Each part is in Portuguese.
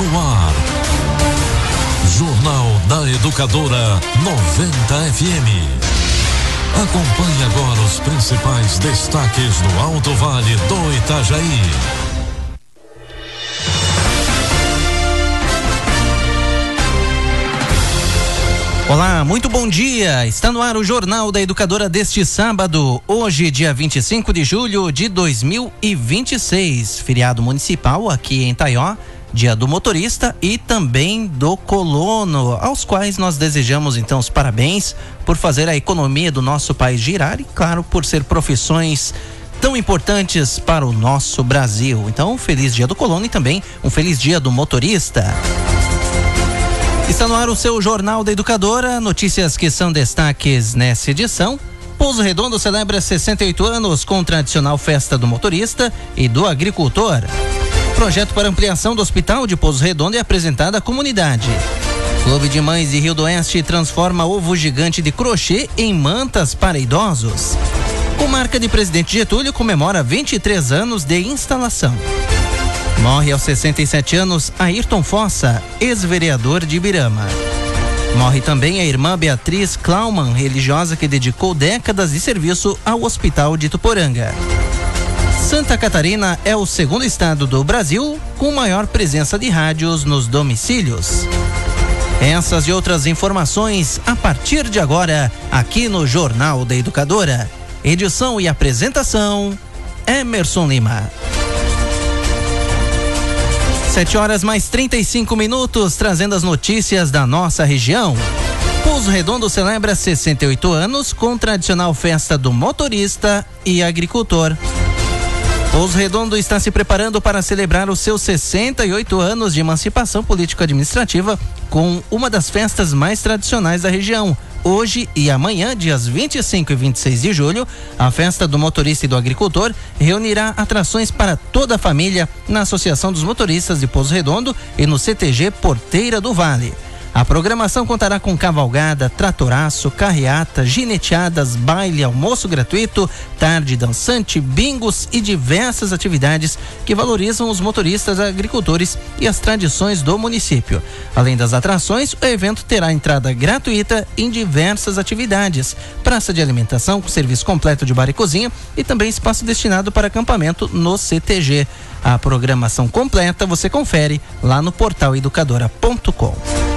no ar. Jornal da Educadora 90 FM. Acompanhe agora os principais destaques do Alto Vale do Itajaí. Olá, muito bom dia. Está no ar o Jornal da Educadora deste sábado, hoje, dia 25 de julho de 2026, feriado municipal aqui em Taió, dia do motorista e também do colono, aos quais nós desejamos então os parabéns por fazer a economia do nosso país girar e, claro, por ser profissões tão importantes para o nosso Brasil. Então, feliz dia do colono e também um feliz dia do motorista. Está no ar o seu Jornal da Educadora, notícias que são destaques nessa edição. Pouso Redondo celebra 68 anos com tradicional festa do motorista e do agricultor. Projeto para ampliação do hospital de Pouso Redondo é apresentado à comunidade. Clube de Mães de Rio do Oeste transforma ovo gigante de crochê em mantas para idosos. Comarca de Presidente Getúlio comemora 23 anos de instalação. Morre aos 67 anos Ayrton Fossa, ex-vereador de Ibirama. Morre também a irmã Beatriz Klaumann, religiosa que dedicou décadas de serviço ao Hospital de Ituporanga. Santa Catarina é o segundo estado do Brasil com maior presença de rádios nos domicílios. Essas e outras informações a partir de agora, aqui no Jornal da Educadora. Edição e apresentação, Emerson Lima. 7h mais 35, trazendo as notícias da nossa região. Pouso Redondo celebra 68 anos com tradicional festa do motorista e agricultor. Pouso Redondo está se preparando para celebrar os seus 68 anos de emancipação político-administrativa com uma das festas mais tradicionais da região. Hoje e amanhã, dias 25 e 26 de julho, a festa do motorista e do agricultor reunirá atrações para toda a família na Associação dos Motoristas de Pouso Redondo e no CTG Porteira do Vale. A programação contará com cavalgada, tratoraço, carreata, gineteadas, baile, almoço gratuito, tarde dançante, bingos e diversas atividades que valorizam os motoristas, agricultores e as tradições do município. Além das atrações, o evento terá entrada gratuita em diversas atividades, praça de alimentação com serviço completo de bar e cozinha e também espaço destinado para acampamento no CTG. A programação completa você confere lá no portal educadora.com.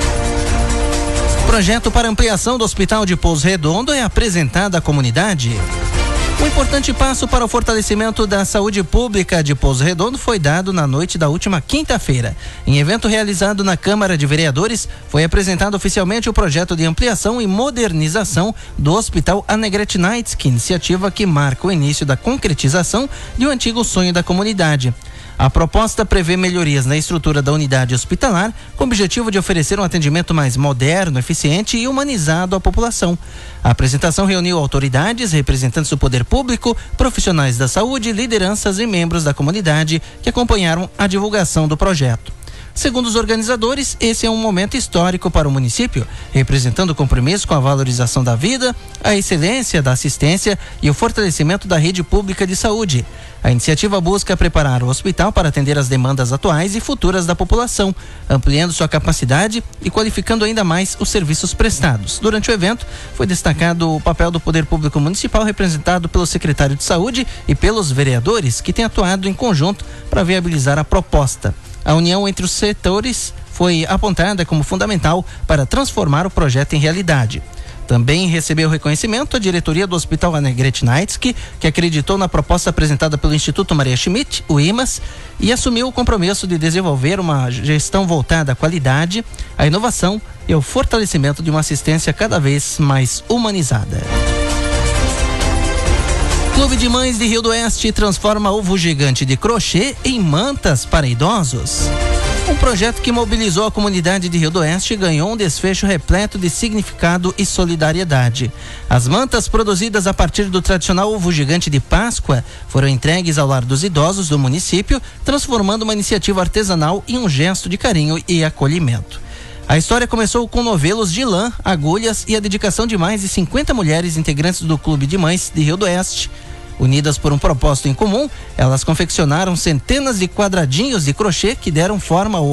Projeto para ampliação do Hospital de Pouso Redondo é apresentado à comunidade. Um importante passo para o fortalecimento da saúde pública de Pouso Redondo foi dado na noite da última quinta-feira. Em evento realizado na Câmara de Vereadores, foi apresentado oficialmente o projeto de ampliação e modernização do Hospital Anagrete Nietzsche, iniciativa que marca o início da concretização de um antigo sonho da comunidade. A proposta prevê melhorias na estrutura da unidade hospitalar, com o objetivo de oferecer um atendimento mais moderno, eficiente e humanizado à população. A apresentação reuniu autoridades, representantes do poder público, profissionais da saúde, lideranças e membros da comunidade que acompanharam a divulgação do projeto. Segundo os organizadores, esse é um momento histórico para o município, representando o compromisso com a valorização da vida, a excelência da assistência e o fortalecimento da rede pública de saúde. A iniciativa busca preparar o hospital para atender as demandas atuais e futuras da população, ampliando sua capacidade e qualificando ainda mais os serviços prestados. Durante o evento, foi destacado o papel do poder público municipal, representado pelo secretário de saúde e pelos vereadores, que têm atuado em conjunto para viabilizar a proposta. A união entre os setores foi apontada como fundamental para transformar o projeto em realidade. Também recebeu reconhecimento a diretoria do Hospital Anagrete Nietzsche, que acreditou na proposta apresentada pelo Instituto Maria Schmidt, o IMAS, e assumiu o compromisso de desenvolver uma gestão voltada à qualidade, à inovação e ao fortalecimento de uma assistência cada vez mais humanizada. Clube de Mães de Rio do Oeste transforma ovo gigante de crochê em mantas para idosos. Um projeto que mobilizou a comunidade de Rio do Oeste ganhou um desfecho repleto de significado e solidariedade. As mantas produzidas a partir do tradicional ovo gigante de Páscoa foram entregues ao lar dos idosos do município, transformando uma iniciativa artesanal em um gesto de carinho e acolhimento. A história começou com novelos de lã, agulhas e a dedicação de mais de 50 mulheres integrantes do Clube de Mães de Rio do Oeste. Unidas por um propósito em comum, elas confeccionaram centenas de quadradinhos de crochê que deram forma ao